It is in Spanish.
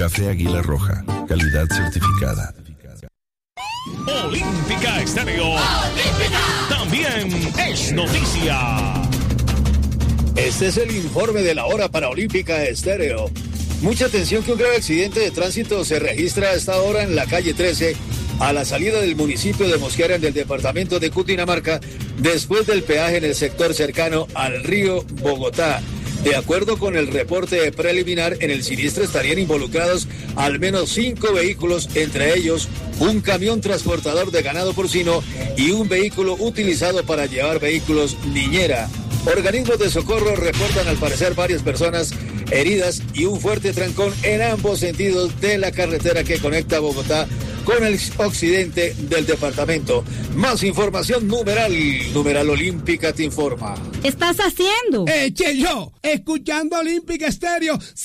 Café Águila Roja, calidad certificada. Olímpica Estéreo. ¡Olímpica! También es noticia. Este es el informe de la hora para Olímpica Estéreo. Mucha atención que un grave accidente de tránsito se registra a esta hora en la calle 13, a la salida del municipio de Mosquera en el departamento de Cundinamarca, después del peaje en el sector cercano al río Bogotá. De acuerdo con el reporte preliminar, en el siniestro estarían involucrados al menos 5 vehículos, entre ellos un camión transportador de ganado porcino y un vehículo utilizado para llevar vehículos niñera. Organismos de socorro reportan al parecer varias personas heridas y un fuerte trancón en ambos sentidos de la carretera que conecta Bogotá con el occidente del departamento. Más información, numeral Olímpica te informa. ¿Qué estás haciendo? Yo, escuchando Olímpica Estéreo.